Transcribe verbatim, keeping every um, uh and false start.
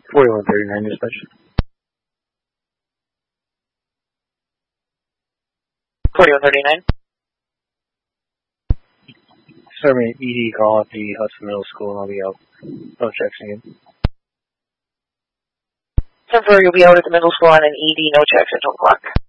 forty-one thirty-nine dispatch. forty-one thirty-nine. Serve me an E D call at the Hudson Middle School and I'll be out. No checks again. ten four, you'll be out at the middle school on an E D, no checks at twelve o'clock.